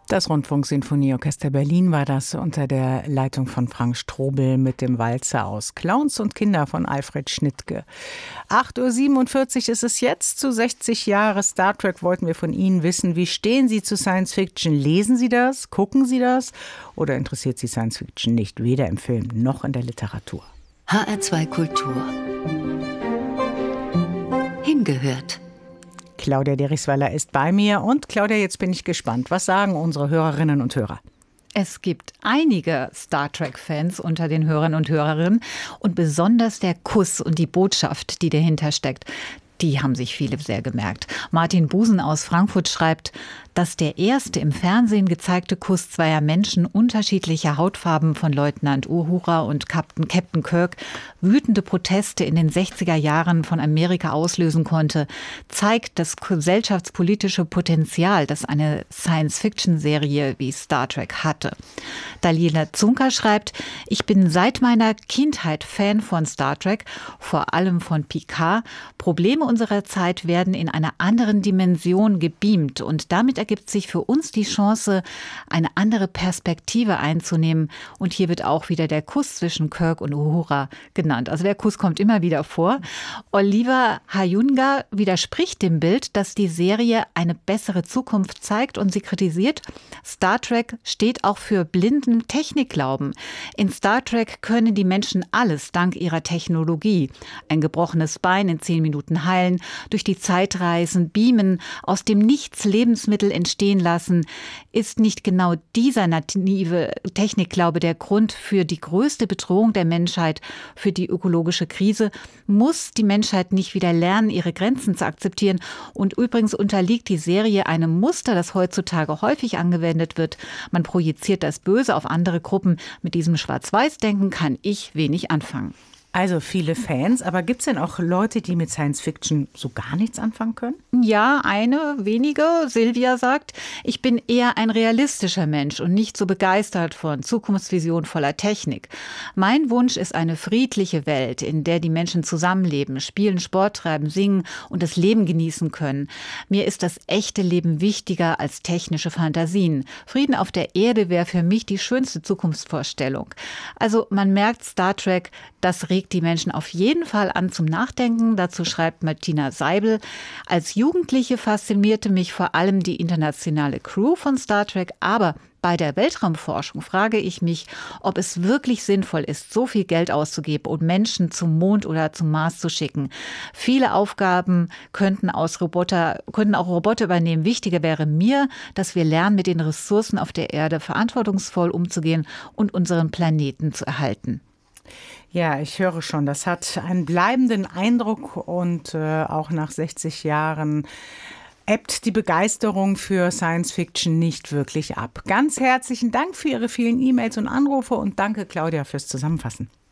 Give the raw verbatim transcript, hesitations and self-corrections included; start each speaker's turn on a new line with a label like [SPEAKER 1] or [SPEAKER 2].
[SPEAKER 1] Das Rundfunksinfonieorchester Berlin war das unter der Leitung von Frank Strobel mit dem Walzer aus Clowns und Kinder von Alfred Schnittke. acht Uhr siebenundvierzig ist es jetzt. Zu sechzig Jahre Star Trek wollten wir von Ihnen wissen, wie stehen Sie zu Science Fiction? Lesen Sie das? Gucken Sie das? Oder interessiert Sie Science Fiction nicht, weder im Film noch in der Literatur?
[SPEAKER 2] H R zwei Kultur. Hingehört.
[SPEAKER 1] Claudia Derichsweiler ist bei mir. Und Claudia, jetzt bin ich gespannt. Was sagen unsere Hörerinnen und Hörer?
[SPEAKER 3] Es gibt einige Star Trek-Fans unter den Hörern und Hörerinnen. Und besonders der Kuss und die Botschaft, die dahinter steckt, die haben sich viele sehr gemerkt. Martin Busen aus Frankfurt schreibt, dass der erste im Fernsehen gezeigte Kuss zweier Menschen unterschiedlicher Hautfarben von Leutnant Uhura und Captain, Captain Kirk wütende Proteste in den sechziger Jahren von Amerika auslösen konnte, zeigt das gesellschaftspolitische Potenzial, das eine Science-Fiction-Serie wie Star Trek hatte. Dalila Zunker schreibt, ich bin seit meiner Kindheit Fan von Star Trek, vor allem von Picard. Probleme unserer Zeit werden in einer anderen Dimension gebeamt und damit ergibt sich für uns die Chance, eine andere Perspektive einzunehmen. Und hier wird auch wieder der Kuss zwischen Kirk und Uhura genannt. Also der Kuss kommt immer wieder vor. Oliver Hayunga widerspricht dem Bild, dass die Serie eine bessere Zukunft zeigt, und sie kritisiert, Star Trek steht auch für blinden Technikglauben. In Star Trek können die Menschen alles dank ihrer Technologie. Ein gebrochenes Bein in zehn Minuten heilen, durch die Zeit reisen, beamen, aus dem Nichts Lebensmittel entstehen lassen. Ist nicht genau dieser naive Technikglaube der Grund für die größte Bedrohung der Menschheit, für die ökologische Krise? Muss die Menschheit nicht wieder lernen, ihre Grenzen zu akzeptieren? Und übrigens unterliegt die Serie einem Muster, das heutzutage häufig angewendet wird. Man projiziert das Böse auf andere Gruppen. Mit diesem Schwarz-Weiß-Denken kann ich wenig anfangen.
[SPEAKER 1] Also viele Fans, aber gibt es denn auch Leute, die mit Science Fiction so gar nichts anfangen können?
[SPEAKER 3] Ja, eine wenige. Silvia sagt, ich bin eher ein realistischer Mensch und nicht so begeistert von Zukunftsvisionen voller Technik. Mein Wunsch ist eine friedliche Welt, in der die Menschen zusammenleben, spielen, Sport treiben, singen und das Leben genießen können. Mir ist das echte Leben wichtiger als technische Fantasien. Frieden auf der Erde wäre für mich die schönste Zukunftsvorstellung. Also man merkt, Star Trek, das regt die Menschen auf jeden Fall an zum Nachdenken. Dazu schreibt Martina Seibel, als Jugendliche faszinierte mich vor allem die internationale Crew von Star Trek, aber bei der Weltraumforschung frage ich mich, ob es wirklich sinnvoll ist, so viel Geld auszugeben und Menschen zum Mond oder zum Mars zu schicken. Viele Aufgaben könnten, aus Roboter, könnten auch Roboter übernehmen. Wichtiger wäre mir, dass wir lernen, mit den Ressourcen auf der Erde verantwortungsvoll umzugehen und unseren Planeten zu erhalten.
[SPEAKER 1] Ja, ich höre schon, das hat einen bleibenden Eindruck, und äh, auch nach sechzig Jahren ebbt die Begeisterung für Science Fiction nicht wirklich ab. Ganz herzlichen Dank für Ihre vielen E-Mails und Anrufe und danke, Claudia, fürs Zusammenfassen.